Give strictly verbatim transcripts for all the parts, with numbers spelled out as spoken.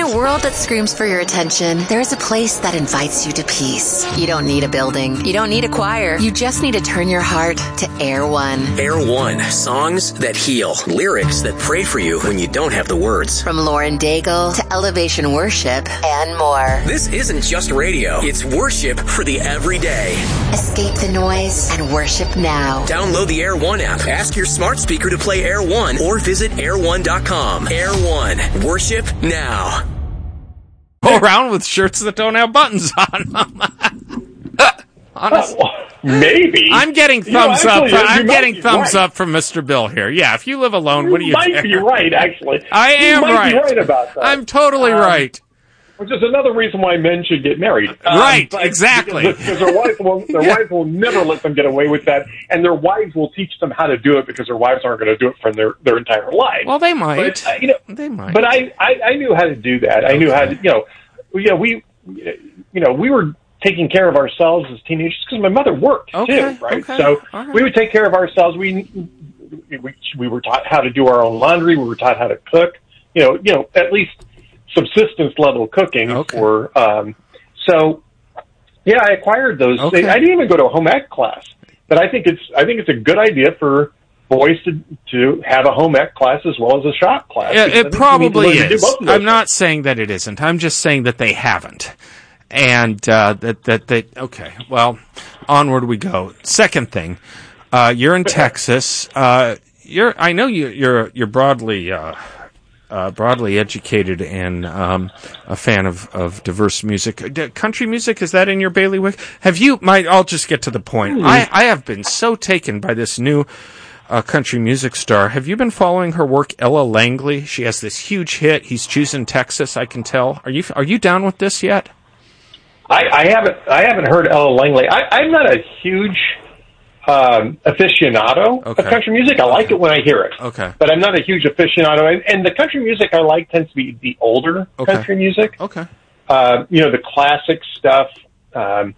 a world that screams for your attention, there is a place that invites you to peace. You don't need a building. You don't need a choir. You just need to turn your heart to Air One. Air One. Songs that heal. Lyrics that pray for you when you don't have the words. From Lauren Daigle to Elevation Worship and more. This isn't just radio. It's worship for the everyday. Escape the noise and worship now. Download the Air One app. Ask your smart speaker to play Air One or visit air one dot com. Air One. Worship now. Go around with shirts that don't have buttons on them. Honestly. Uh, maybe. I'm getting thumbs you know, actually, up. I'm getting be thumbs right. up from Mister Bill here. Yeah, if you live alone, you what do you might care? be right, actually. I am you might right. Be right about that. I'm totally um, right. Which is another reason why men should get married. Um, Right, but, exactly. Because their wives will, their wives will never let them get away with that, and their wives will teach them how to do it because their wives aren't going to do it for their, their entire life. Well, they might. But, uh, you know, they might. But I, I, I knew how to do that. I okay. knew how to, you know, yeah, we, you know, we were taking care of ourselves as teenagers because my mother worked okay, too, right? okay. So right. we would take care of ourselves. We, we, we were taught how to do our own laundry. We were taught how to cook. You know, you know, at least subsistence level cooking okay. for. Um, so, yeah, I acquired those. Okay. things. I didn't even go to a home ec class, but I think it's I think it's a good idea for boys to to have a home ec class as well as a shop class. Yeah, it probably is. I'm those not saying that it isn't. I'm just saying that they haven't. And uh, that that they okay. Well, onward we go. Second thing, uh, you're in Texas. Uh, you're I know you you're you're broadly uh, uh, broadly educated and um, a fan of, of diverse music. D- country music, is that in your bailiwick? Have you? My I'll just get to the point. Mm. I I have been so taken by this new uh, country music star. Have you been following her work, Ella Langley? She has this huge hit. He's choosing Texas. I can tell. Are you are you down with this yet? I, I haven't. I haven't heard Ella Langley. I, I'm not a huge um, aficionado okay. of country music. I like okay. it when I hear it. Okay. But I'm not a huge aficionado. And, and the country music I like tends to be the older okay. country music. Okay. Uh, you know, the classic stuff. Um,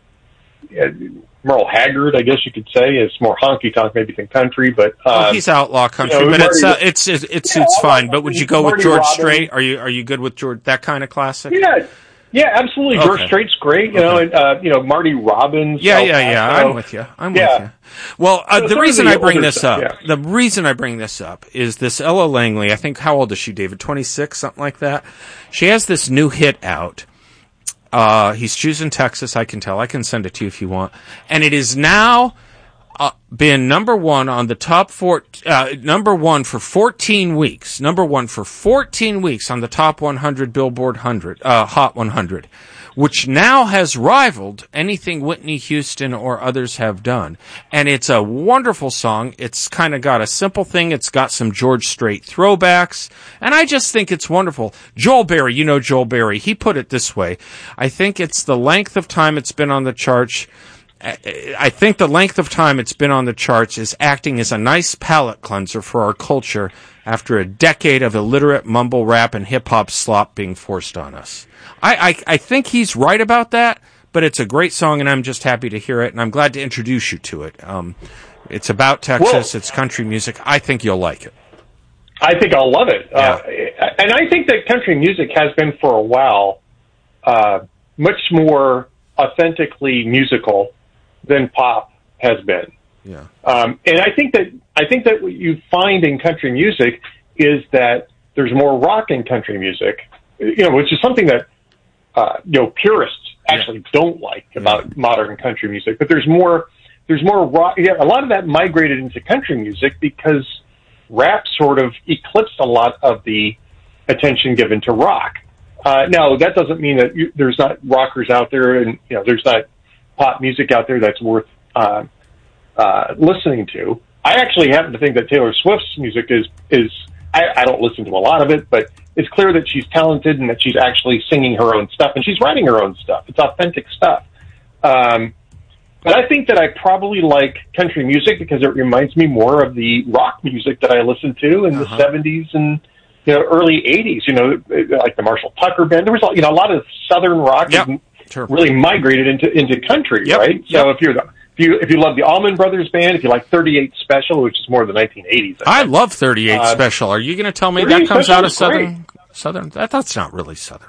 Merle Haggard, I guess you could say, is more honky tonk maybe than country. But um, oh, he's outlaw country, you know, but Marty, it's uh, it's it's it's, yeah, it's fine. But would you go Marty with George Robbins. Strait? Are you are you good with George that kind of classic? Yeah. Yeah, absolutely. Okay. George Strait's great, you okay. know, and, uh, you know, Marty Robbins. Yeah, yeah, yeah. I'm with you. I'm yeah. with you. Well, uh, so the reason the I bring this stuff, up, yeah. the reason I bring this up is this Ella Langley. I think, how old is she, David? twenty-six, something like that. She has this new hit out. Uh, he's choosing Texas. I can tell. I can send it to you if you want. And it is now uh, been number one on the top four, uh, number one for fourteen weeks. Number one for fourteen weeks on the top one hundred Billboard one hundred, uh, Hot one hundred, which now has rivaled anything Whitney Houston or others have done. And it's a wonderful song. It's kind of got a simple thing. It's got some George Strait throwbacks. And I just think it's wonderful. Joel Berry, you know Joel Berry, he put it this way. I think it's the length of time it's been on the charts. I think the length of time it's been on the charts is acting as a nice palate cleanser for our culture after a decade of illiterate mumble rap and hip-hop slop being forced on us. I, I, I think he's right about that, but it's a great song, and I'm just happy to hear it, and I'm glad to introduce you to it. Um, it's about Texas. Well, it's country music. I think you'll like it. I think I'll love it. Yeah. Uh, and I think that country music has been for a while uh, much more authentically musical than pop has been. Yeah. Um, and I think that I think that what you find in country music is that there's more rock in country music, you know, which is something that uh, you know purists actually yeah. don't like about yeah. modern country music. But there's more there's more rock. Yeah, a lot of that migrated into country music because rap sort of eclipsed a lot of the attention given to rock. Uh, now that doesn't mean that you, there's not rockers out there, and you know there's not pop music out there that's worth uh, uh, listening to. I actually happen to think that Taylor Swift's music is is I, I don't listen to a lot of it, but it's clear that she's talented and that she's actually singing her own stuff and she's writing her own stuff. It's authentic stuff. Um, but I think that I probably like country music because it reminds me more of the rock music that I listened to in uh-huh. the seventies and you know early eighties. You know, like the Marshall Tucker Band. There was you know a lot of Southern rock. Yep. And, Sure. really migrated into into country, yep. right? Yep. So if you're the, if you if you love the Allman Brothers Band, if you like thirty-eight Special, which is more of the nineteen eighties, I, I love thirty-eight uh, Special. Are you going to tell me that comes out of Southern? Great. Southern? That, that's not really Southern.